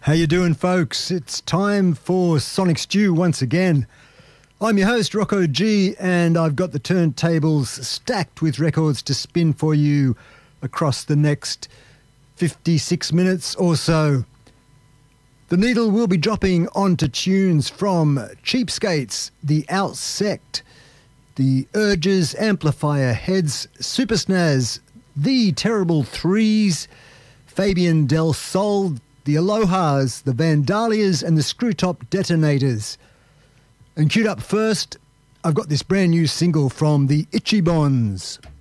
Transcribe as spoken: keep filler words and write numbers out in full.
How you doing, folks? It's time for Sonic Stew once again. I'm your host, Rocco G, and I've got the turntables stacked with records to spin for you across the next fifty-six minutes or so. The needle will be dropping onto tunes from Cheapskates, The Outsect, The Urges, Amplifier Heads, Super Snaz, The Terrible Threes, Fabian Del Sol, The Alohas, The Vandalias, and the Screwtop Detonators. And queued up first, I've got this brand new single from the Ichibons.